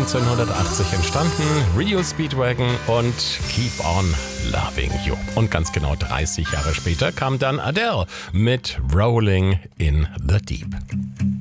1980 entstanden, Rio Speedwagon und Keep on Loving You. Und ganz genau 30 Jahre später kam dann Adele mit Rolling in the Deep.